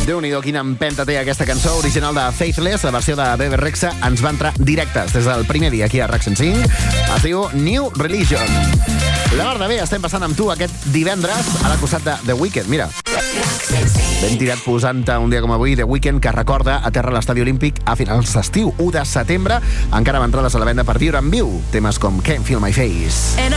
Déu-n'hi-do, quina empenta té aquesta cançó original de Faithless, la versió de Bebe Rexha ens va entrar directes des del primer dia aquí a RAC 105. Es diu New Religion. La mar de bé estem passant amb tu aquest divendres a la costat de The Weeknd. Mira, ben tirat posant-te un dia com avui The Weeknd, que recorda a terra l'estadi olímpic a finals d'estiu, 1 de setembre. Encara amb entrades a la venda per viure en viu temes com Can't Feel My Face.